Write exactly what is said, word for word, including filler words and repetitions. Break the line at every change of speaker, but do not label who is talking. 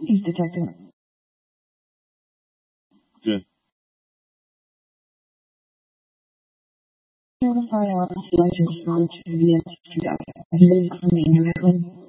He's detective.
Good.
Certified office license for to the Institute of Admitted Criminal Handling.